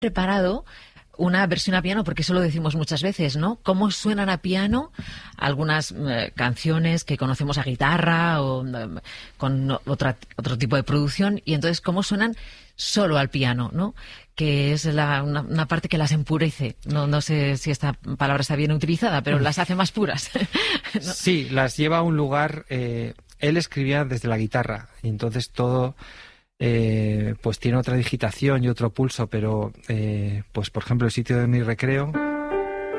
preparado una versión a piano, porque eso lo decimos muchas veces, ¿no? ¿Cómo suenan a piano algunas canciones que conocemos a guitarra o con otro tipo de producción? Y entonces, ¿cómo suenan solo al piano, ¿no? Que es una parte que las empurece. No sé si esta palabra está bien utilizada, pero las hace más puras, ¿no? Sí, las lleva a un lugar... él escribía desde la guitarra y entonces todo... pues tiene otra digitación y otro pulso, pero pues por ejemplo el sitio de mi recreo